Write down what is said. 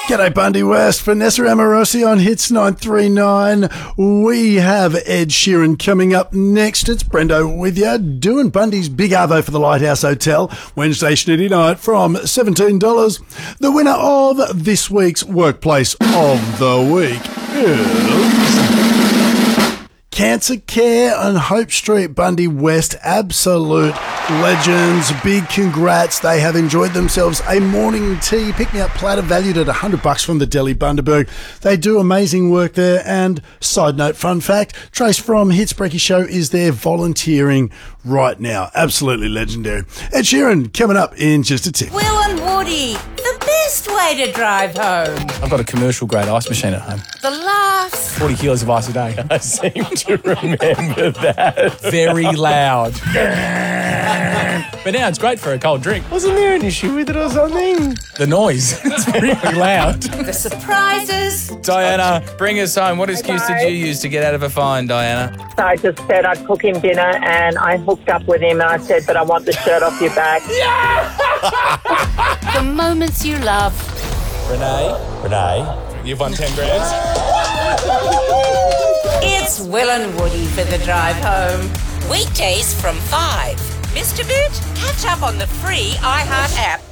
G'day Bundy West, Vanessa Amorosi on Hits 939. We have Ed Sheeran coming up next. It's Brendo with you, doing Bundy's Big Arvo for the Lighthouse Hotel, Wednesday schnitty night from $17. The winner of this week's Workplace of the Week is Cancer Care on Hope Street, Bundy West. Absolute legends. Big congrats. They have enjoyed themselves a morning tea pick-me-up platter valued at $100 from the Deli Bundaberg. They do amazing work there. And side note, fun fact, Trace from Hits Breaky Show is there volunteering right now. Absolutely legendary. Ed Sheeran coming up in just a tick. Will and Woody, the best way to drive home. I've got a commercial-grade ice machine at home. The laughs. 40 kilos of ice a day. I seem to remember that. Very loud. But now it's great for a cold drink. Wasn't there an issue with it or something? The noise. It's really loud. The surprises. Diana, bring us home. What excuse did you use to get out of a fine, Diana? So I just said I'd cook him dinner and I hooked up with him and I said, but I want the shirt off your back. The moments you love. Renee, you've won 10 grand. It's Will and Woody for the drive home. Weekdays from 5. Mr. Boot, catch up on the free iHeart app.